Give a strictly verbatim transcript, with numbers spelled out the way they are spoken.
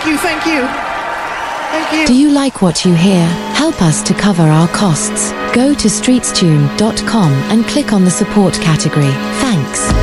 Thank you, thank you. Thank you. Do you like what you hear? Help us to cover our costs. Go to streetstune dot com and click on the support category. Thanks.